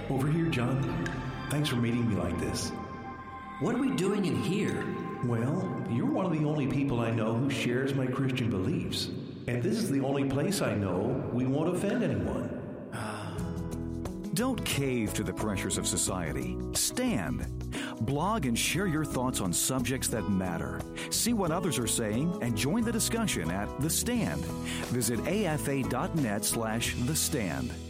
Over here, John. Thanks for meeting me like this. What are we doing in here? Well, you're one of the only people I know who shares my Christian beliefs. And this is the only place I know we won't offend anyone. Don't cave to the pressures of society. Stand. Blog and share your thoughts on subjects that matter. See what others are saying and join the discussion at The Stand. Visit afa.net/The Stand.